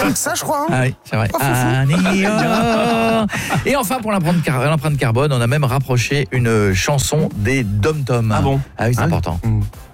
rien que ça, je crois. Ah oui, c'est vrai. Pas foufou. Et enfin, pour l'empreinte carbone, on a même rapproché une chanson des Dom Tom. Ah bon? Ah oui, c'est Ah oui. important.